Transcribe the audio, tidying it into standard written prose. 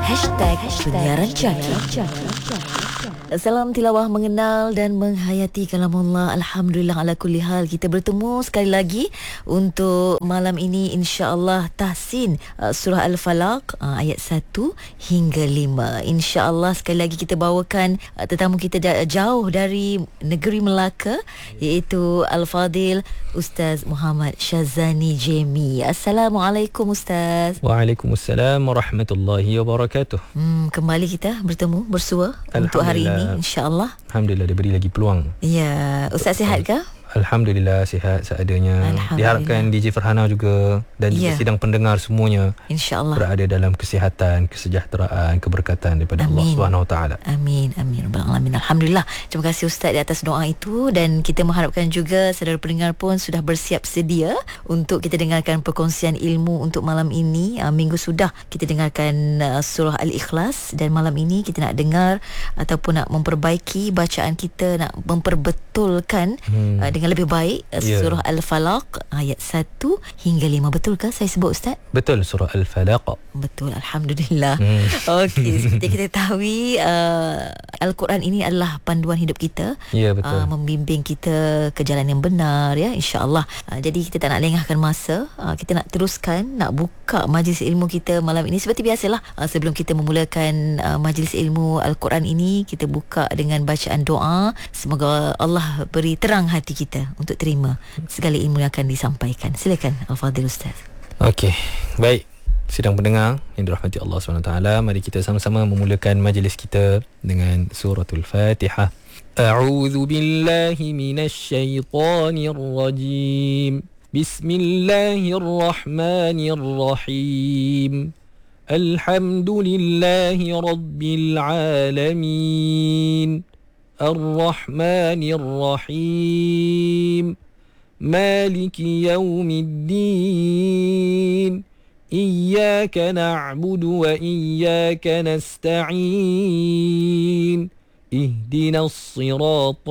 Penyiaran Jaki. Salam tilawah, mengenal dan menghayati kalamullah. Alhamdulillah ala kulli hal. Kita bertemu sekali lagi untuk malam ini, insya-Allah Tahsin surah Al-Falaq ayat 1 hingga 5. Insya-Allah sekali lagi kita bawakan tetamu kita jauh dari negeri Melaka, iaitu Al-Fadil Ustaz Muhammad Shazani Jemi. Assalamualaikum Ustaz. Waalaikumsalam warahmatullahi wabarakatuh. Kembali kita bertemu bersua untuk hari ini, insya-Allah. Alhamdulillah diberi lagi peluang. Ya, Ustaz sihat ke? Alhamdulillah sihat seadanya. Diharapkan DJ Farhana juga dan juga sidang pendengar semuanya, insya-Allah, berada dalam kesihatan, kesejahteraan, keberkatan daripada Allah Subhanahu Wa Taala. Amin amin rabbal alamin. Alhamdulillah. Terima kasih Ustaz di atas doa itu, dan kita mengharapkan juga saudara pendengar pun sudah bersiap sedia untuk kita dengarkan perkongsian ilmu untuk malam ini. Minggu sudah kita dengarkan surah Al-Ikhlas, dan malam ini kita nak dengar ataupun nak memperbaiki bacaan kita, nak memperbetulkan dengan lebih baik surah Al-Falaq ayat 1 hingga 5. Betul ke saya sebut Ustaz? Betul, surah Al-Falaq. Betul, alhamdulillah. Okey, seperti kita tahu Al-Quran ini adalah panduan hidup kita. Ya, betul. Membimbing kita ke jalan yang benar, ya, insya-Allah. Jadi kita tak nak lengahkan masa. Kita nak teruskan, nak buka majlis ilmu kita malam ini seperti biasalah. Sebelum kita memulakan majlis ilmu Al-Quran ini, kita buka dengan bacaan doa. Semoga Allah beri terang hati kita untuk terima segala ilmu yang akan disampaikan. Silakan Al-Fadhil Ustaz. Okey, baik. Sidang pendengar yang dirahmati Allah SWT, mari kita sama-sama memulakan majlis kita dengan suratul Fatihah. A'udzu billahi minasy syaithanir rajim. Bismillahirrahmanirrahim. Alhamdulillahi rabbil alamin. Ar-Rahmanir Rahim. Maliki yaumiddin. Iyyaka na'budu wa iyyaka nasta'in. Ihdinas siratal